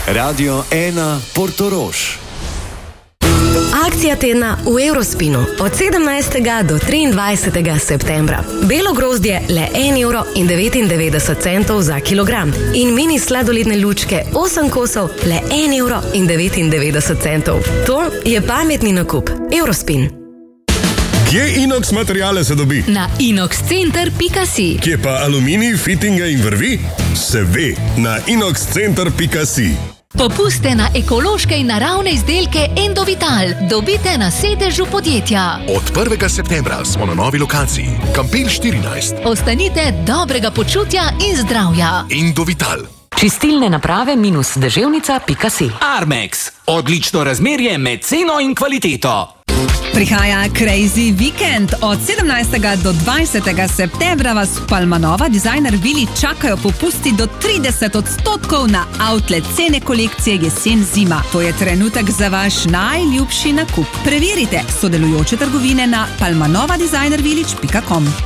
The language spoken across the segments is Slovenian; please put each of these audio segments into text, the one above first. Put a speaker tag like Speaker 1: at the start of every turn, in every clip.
Speaker 1: Radio 1 Portorož.
Speaker 2: Akcija tedna v Eurospinu od 17. do 23. septembra. Belo grozdje le 1,99 € za kilogram in mini sladoledne lučke 8 kosov le 1,99 €. To je pametni nakup. Eurospin.
Speaker 3: Kje Inox materiale se dobi?
Speaker 4: Na inoxcenter.si.
Speaker 3: Kje pa aluminij, fitinga in vrvi? Se ve, na inoxcenter.si.
Speaker 4: Popuste na ekološke in naravne izdelke Endovital dobite na sedežu podjetja.
Speaker 5: Od 1. septembra smo na novi lokaciji, Kampel 14.
Speaker 4: Ostanite dobrega počutja in zdravja.
Speaker 5: Endovital.
Speaker 6: Čistilne naprave -deževnica.si.
Speaker 7: Armex. Odlično razmerje med ceno in kvaliteto.
Speaker 8: Prihaja Crazy Weekend. Od 17. do 20. septembra vas v Palmanova Designer Vili čakajo popusti do 30% na outlet cene kolekcije jesen-zima. To je trenutek za vaš najljubši nakup. Preverite sodelujoče trgovine na palmanovadesignervillage.com.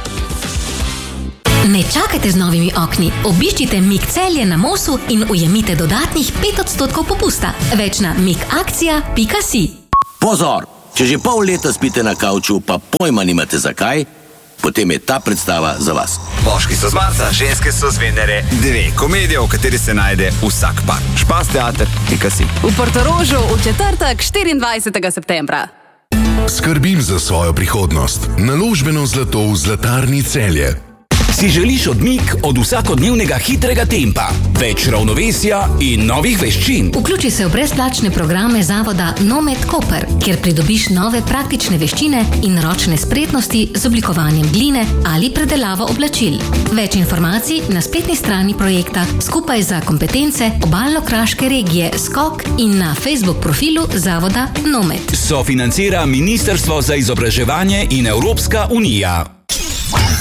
Speaker 4: Ne čakajte z novimi okni. Obiščite Mik Celje na Mosu in ujemite dodatnih 5% popusta. Več na mikakcija.si.
Speaker 9: Pozor! Če že pol leta spite na kavču, pa pojma nimate zakaj, potem je ta predstava za vas.
Speaker 10: Moški so z Marsa, ženske so z Venere. 2 komedije, v kateri se najde vsak par. Špasteater.si.
Speaker 11: V Portorožu v četrtek 24. septembra.
Speaker 5: Skrbim za svojo prihodnost. Naložbeno zlato v Zlatarni Celje.
Speaker 7: Si želiš odmik od vsakodnevnega hitrega tempa, več ravnovesja in novih veščin?
Speaker 4: Vključi se v brezplačne programe zavoda Nomed Koper, kjer pridobiš nove praktične veščine in ročne spretnosti z oblikovanjem gline ali predelavo oblačil. Več informacij na spletni strani projekta Skupaj za kompetence Obalno-kraške regije Skok in na Facebook profilu zavoda Nomed.
Speaker 7: Sofinancira Ministrstvo za izobraževanje in Evropska unija.